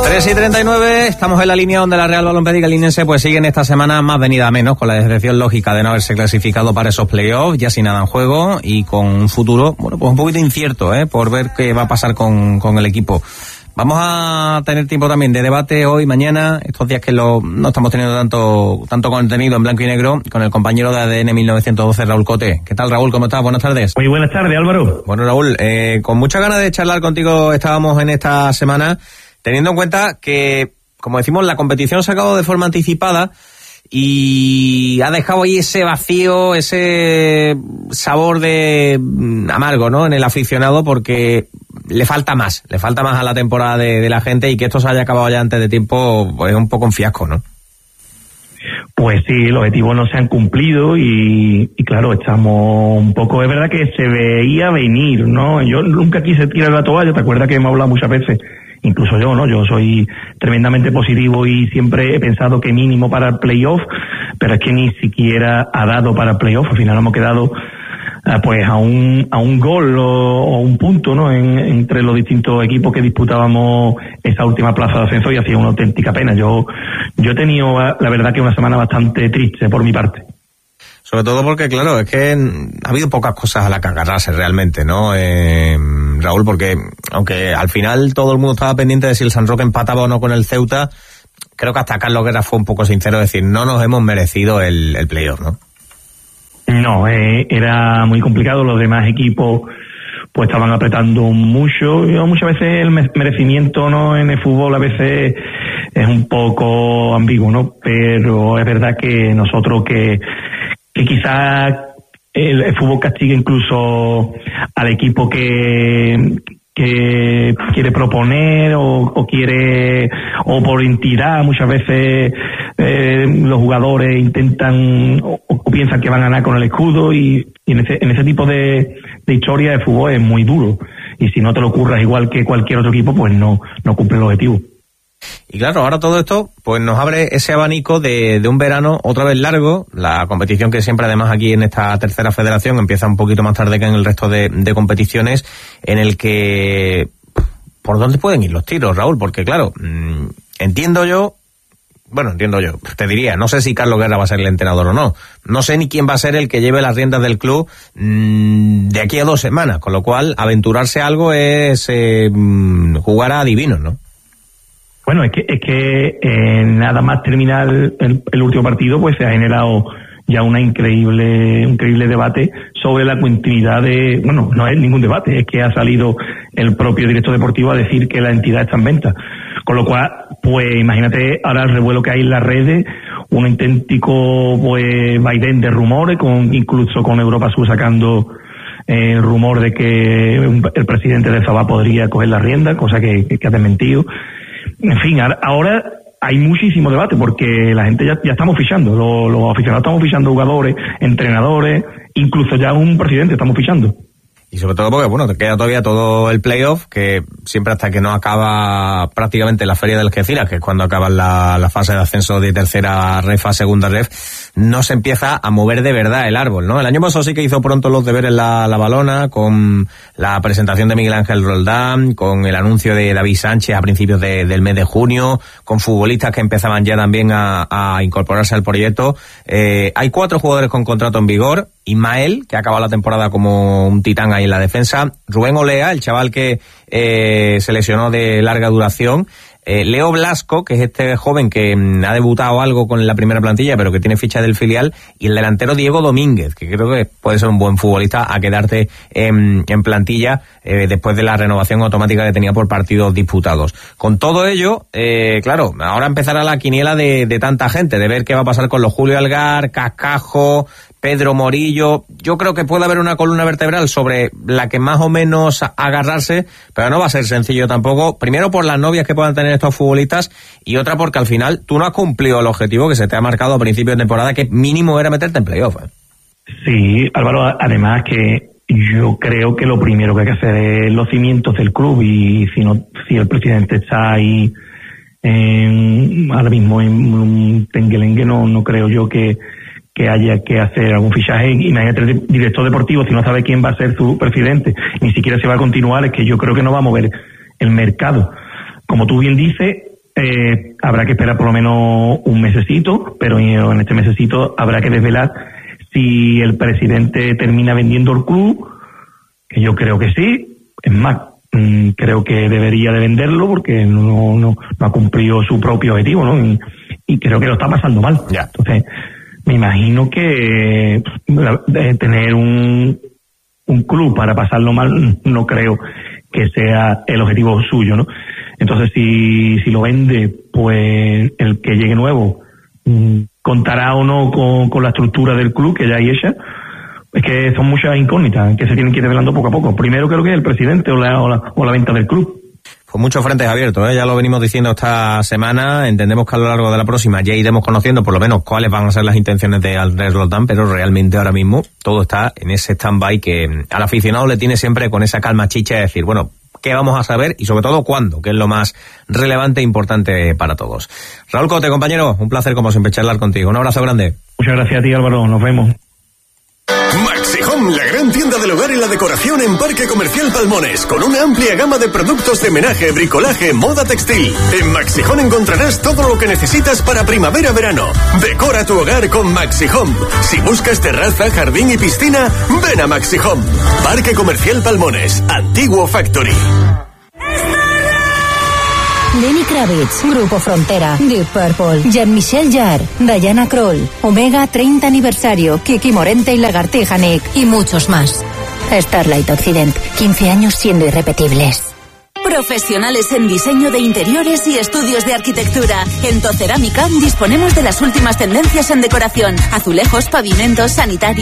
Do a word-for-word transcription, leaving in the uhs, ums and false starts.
tres y treinta y nueve, estamos en la línea donde la Real Balompédica Linense pues siguen esta semana más venida a menos, con la decepción lógica de no haberse clasificado para esos playoffs, ya sin nada en juego y con un futuro, bueno, pues un poquito incierto, ¿eh? Por ver qué va a pasar con, con el equipo. Vamos a tener tiempo también de debate hoy, mañana, estos días que lo, no estamos teniendo tanto tanto contenido en blanco y negro, con el compañero de A D N mil novecientos doce, Raúl Cote. ¿Qué tal, Raúl? ¿Cómo estás? Buenas tardes. Muy buenas tardes, Álvaro. Bueno, Raúl, eh, con muchas ganas de charlar contigo estábamos en esta semana, teniendo en cuenta que, como decimos, la competición se ha acabado de forma anticipada y ha dejado ahí ese vacío, ese sabor de amargo, ¿no?, en el aficionado, porque le falta más, le falta más a la temporada de, de la gente, y que esto se haya acabado ya antes de tiempo pues es un poco un fiasco, ¿no? Pues sí, los objetivos no se han cumplido y, y claro, estamos un poco, es verdad que se veía venir, ¿no? Yo nunca quise tirar la toalla, ¿te acuerdas que hemos hablado muchas veces? Incluso yo, ¿no? Yo soy tremendamente positivo y siempre he pensado que mínimo para el playoff, pero es que ni siquiera ha dado para el playoff. Al final hemos quedado pues a un a un gol o, o un punto, ¿no?, en, entre los distintos equipos que disputábamos esa última plaza de ascenso, y ha sido una auténtica pena. Yo yo he tenido, la verdad, que una semana bastante triste por mi parte. Sobre todo porque, claro, es que ha habido pocas cosas a las que agarrarse realmente, ¿no, eh, Raúl? Porque aunque al final todo el mundo estaba pendiente de si el San Roque empataba o no con el Ceuta, creo que hasta Carlos Guerra fue un poco sincero, decir, no nos hemos merecido el, el playoff, ¿no? No, eh, era muy complicado. Los demás equipos pues estaban apretando mucho. Yo, muchas veces el merecimiento, ¿no?, en el fútbol a veces es un poco ambiguo, ¿no? Pero es verdad que nosotros que que quizás el, el fútbol castiga incluso al equipo que que quiere proponer o, o quiere, o por entidad, muchas veces eh, los jugadores intentan o, o piensan que van a ganar con el escudo, y, y en ese en ese tipo de, de historia de fútbol es muy duro, y si no te lo curras igual que cualquier otro equipo, pues no no cumple el objetivo. Y claro, ahora todo esto pues nos abre ese abanico de, de un verano otra vez largo. La competición, que siempre además aquí en esta tercera federación empieza un poquito más tarde que en el resto de, de competiciones, en el que ¿por dónde pueden ir los tiros, Raúl? Porque claro, mmm, entiendo yo, bueno, entiendo yo, te diría, no sé si Carlos Guerra va a ser el entrenador o no, no sé ni quién va a ser el que lleve las riendas del club mmm, de aquí a dos semanas, con lo cual aventurarse a algo es eh, jugar a adivinos, ¿no? Bueno, es que es que eh, nada más terminar el, el último partido, pues se ha generado ya una increíble, un increíble debate sobre la continuidad de, bueno, no es ningún debate, es que ha salido el propio director deportivo a decir que la entidad está en venta. Con lo cual, pues imagínate ahora el revuelo que hay en las redes, un auténtico pues vaivén de rumores, con incluso con Europa Sur sacando eh, el rumor de que el presidente de Zabá podría coger la rienda, cosa que, que, que ha desmentido. En fin, ahora hay muchísimo debate porque la gente ya, ya estamos fichando, los, los aficionados estamos fichando jugadores, entrenadores, incluso ya un presidente estamos fichando. Y sobre todo porque, bueno, te queda todavía todo el playoff, que siempre hasta que no acaba prácticamente la Feria del Algeciras, que es cuando acaba la, la fase de ascenso de tercera ref a segunda ref, no se empieza a mover de verdad el árbol, ¿no? El año pasado sí que hizo pronto los deberes la, la Balona, con la presentación de Miguel Ángel Roldán, con el anuncio de David Sánchez a principios de, del mes de junio, con futbolistas que empezaban ya también a, a incorporarse al proyecto. Eh, hay cuatro jugadores con contrato en vigor. Ismael, que ha acabado la temporada como un titán ahí en la defensa. Rubén Olea, el chaval que eh, se lesionó de larga duración. Eh, Leo Blasco, que es este joven que mm, ha debutado algo con la primera plantilla, pero que tiene ficha del filial. Y el delantero Diego Domínguez, que creo que puede ser un buen futbolista a quedarte en, en plantilla eh, después de la renovación automática que tenía por partidos disputados. Con todo ello, eh, claro, ahora empezará la quiniela de, de tanta gente, de ver qué va a pasar con los Julio Algar, Cascajo, Pedro Morillo. Yo creo que puede haber una columna vertebral sobre la que más o menos agarrarse, pero no va a ser sencillo tampoco. Primero por las novias que puedan tener estos futbolistas, y otra porque al final tú no has cumplido el objetivo que se te ha marcado a principios de temporada, que mínimo era meterte en playoff, ¿eh? Sí, Álvaro, además que yo creo que lo primero que hay que hacer es los cimientos del club, y si no, si el presidente está ahí eh, ahora mismo en un tenguelengue, no, no creo yo que que haya que hacer algún fichaje. Imagínate el director deportivo, si no sabe quién va a ser su presidente, ni siquiera se va a continuar, es que yo creo que no va a mover el mercado. Como tú bien dices, eh, habrá que esperar por lo menos un mesecito, pero en este mesecito habrá que desvelar si el presidente termina vendiendo el club, que yo creo que sí. Es más, mmm, creo que debería de venderlo porque no, no, no ha cumplido su propio objetivo, ¿no? Y, y creo que lo está pasando mal. Ya. Entonces, me imagino que eh, tener un, un club para pasarlo mal no creo que sea el objetivo suyo, ¿no? Entonces, si, si lo vende, pues el que llegue nuevo mmm, contará o no con, con la estructura del club que ya hay hecha. Es que son muchas incógnitas que se tienen que ir revelando poco a poco. Primero creo que el presidente o la, o la, o la venta del club. Pues muchos frentes abiertos, ¿eh? Ya lo venimos diciendo esta semana. Entendemos que a lo largo de la próxima ya iremos conociendo por lo menos cuáles van a ser las intenciones de Andrés Roldán, pero realmente ahora mismo todo está en ese stand-by que al aficionado le tiene siempre con esa calma chicha de decir, bueno, ¿qué vamos a saber? Y sobre todo, ¿cuándo? Que es lo más relevante e importante para todos. Raúl Cote, compañero, un placer como siempre charlar contigo. Un abrazo grande. Muchas gracias a ti, Álvaro. Nos vemos. Maxi Home, la gran tienda del hogar y la decoración en Parque Comercial Palmones, con una amplia gama de productos de menaje, bricolaje, moda textil. En Maxi Home encontrarás todo lo que necesitas para primavera-verano. Decora tu hogar con Maxi Home. Si buscas terraza, jardín y piscina, ven a Maxi Home. Parque Comercial Palmones, Antiguo Factory. Lenny Kravitz, Grupo Frontera, Deep Purple, Jean-Michel Jarre, Diana Kroll, Omega treinta aniversario, Kiki Morente y Lagartija Nick y muchos más. Starlight Occident, quince años siendo irrepetibles. Profesionales en diseño de interiores y estudios de arquitectura. En Tocerámica disponemos de las últimas tendencias en decoración, azulejos, pavimentos, sanitarios.